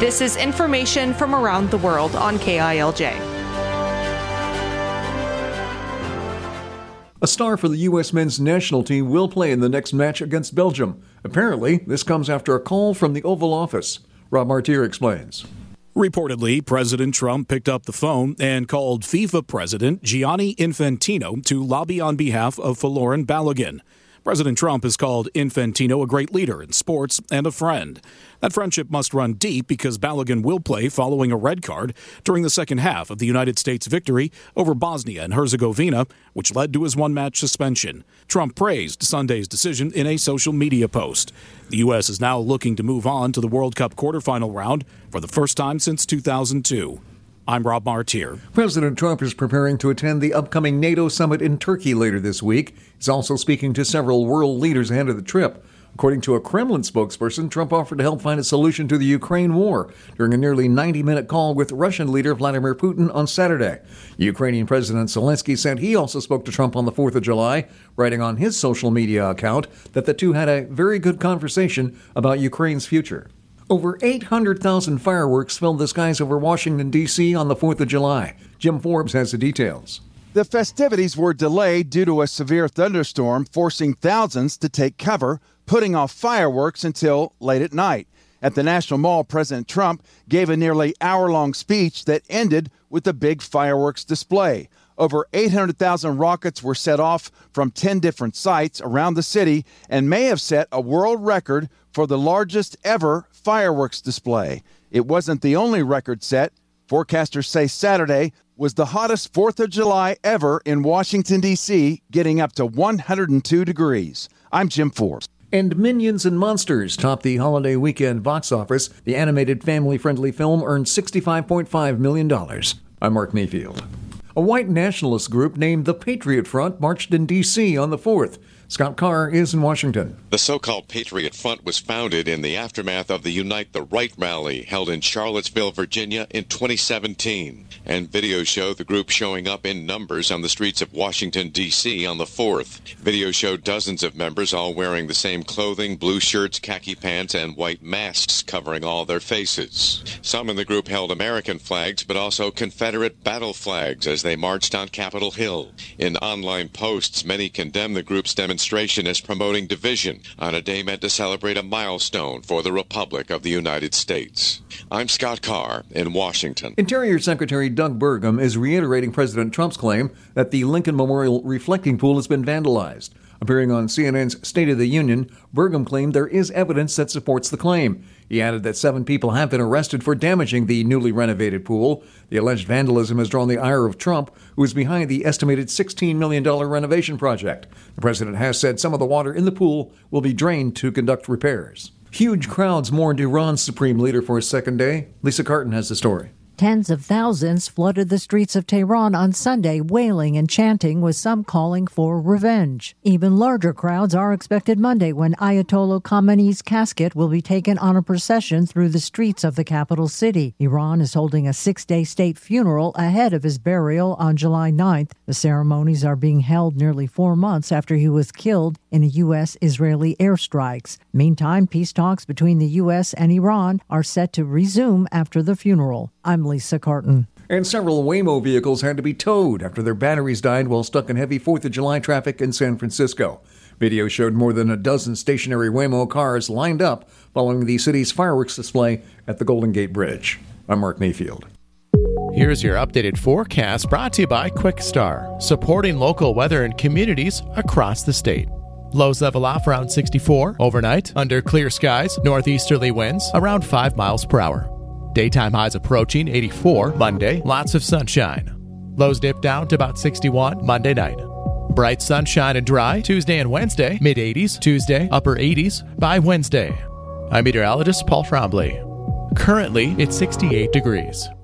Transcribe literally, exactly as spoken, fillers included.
This is information from around the world on K I L J. A star for the U S men's national team will play in the next match against Belgium. Apparently, this comes after a call from the Oval Office. Rob Martier explains. Reportedly, President Trump picked up the phone and called FIFA President Gianni Infantino to lobby on behalf of Folarin Balogun. President Trump has called Infantino a great leader in sports and a friend. That friendship must run deep because Balogun will play following a red card during the second half of the United States victory over Bosnia and Herzegovina, which led to his one-match suspension. Trump praised Sunday's decision in a social media post. The U S is now looking to move on to the World Cup quarterfinal round for the first time since two thousand two. I'm Rob Martier. President Trump is preparing to attend the upcoming NATO summit in Turkey later this week. He's also speaking to several world leaders ahead of the trip. According to a Kremlin spokesperson, Trump offered to help find a solution to the Ukraine war during a nearly ninety-minute call with Russian leader Vladimir Putin on Saturday. Ukrainian President Zelensky said he also spoke to Trump on the fourth of July, writing on his social media account that the two had a very good conversation about Ukraine's future. Over eight hundred thousand fireworks filled the skies over Washington, D C on the fourth of July. Jim Forbes has the details. The festivities were delayed due to a severe thunderstorm, forcing thousands to take cover, putting off fireworks until late at night. At the National Mall, President Trump gave a nearly hour-long speech that ended with a big fireworks display. Over eight hundred thousand rockets were set off from ten different sites around the city and may have set a world record for the largest ever fireworks display. It wasn't the only record set. Forecasters say Saturday was the hottest fourth of July ever in Washington, D C, getting up to one hundred two degrees. I'm Jim Forbes. And Minions and Monsters topped the holiday weekend box office. The animated family-friendly film earned sixty-five point five million dollars. I'm Mark Mayfield. A white nationalist group named the Patriot Front marched in D C on the fourth. Scott Carr is in Washington. The so-called Patriot Front was founded in the aftermath of the Unite the Right rally held in Charlottesville, Virginia in twenty seventeen. And videos show the group showing up in numbers on the streets of Washington, D C on the fourth. Videos showed dozens of members all wearing the same clothing, blue shirts, khaki pants, and white masks covering all their faces. Some in the group held American flags, but also Confederate battle flags as they marched on Capitol Hill. In online posts, many condemned the group's demonstration as promoting division on a day meant to celebrate a milestone for the Republic of the United States. I'm Scott Carr in Washington. Interior Secretary Doug Burgum is reiterating President Trump's claim that the Lincoln Memorial reflecting pool has been vandalized. Appearing on C N N's State of the Union, Burgum claimed there is evidence that supports the claim. He added that seven people have been arrested for damaging the newly renovated pool. The alleged vandalism has drawn the ire of Trump, who is behind the estimated sixteen million dollars renovation project. The president has said some of the water in the pool will be drained to conduct repairs. Huge crowds mourned Iran's supreme leader for a second day. Lisa Carton has the story. Tens of thousands flooded the streets of Tehran on Sunday, wailing and chanting, with some calling for revenge. Even larger crowds are expected Monday when Ayatollah Khamenei's casket will be taken on a procession through the streets of the capital city. Iran is holding a six-day state funeral ahead of his burial on July ninth. The ceremonies are being held nearly four months after he was killed in a U S Israeli airstrikes. Meantime, peace talks between the U S and Iran are set to resume after the funeral. I'm Lisa Carton. And several Waymo vehicles had to be towed after their batteries died while stuck in heavy fourth of July traffic in San Francisco. Video showed more than a dozen stationary Waymo cars lined up following the city's fireworks display at the Golden Gate Bridge. I'm Mark Mayfield. Here's your updated forecast brought to you by QuickStar, supporting local weather and communities across the state. Lows level off around sixty-four. Overnight, under clear skies, northeasterly winds around five miles per hour. Daytime highs approaching eighty-four. Monday, lots of sunshine. Lows dip down to about sixty-one Monday night. Bright sunshine and dry Tuesday and Wednesday, mid-eighties. Tuesday, upper eighties by Wednesday. I'm meteorologist Paul Trombley. Currently, it's sixty-eight degrees.